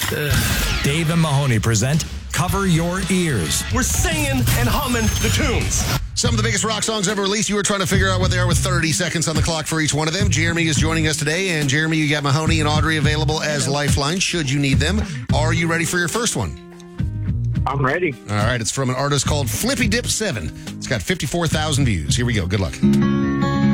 Dave and Mahoney present Cover Your Ears. We're singing and humming the tunes. Some of the biggest rock songs ever released. You were trying to figure out what they are with 30 seconds on the clock for each one of them. Jeremy is joining us today. And Jeremy, you got Mahoney and Audrey available as lifelines should you need them. Are you ready for your first one? I'm ready. All right. It's from an artist called Flippy Dip 7. It's got 54,000 views. Here we go. Good luck.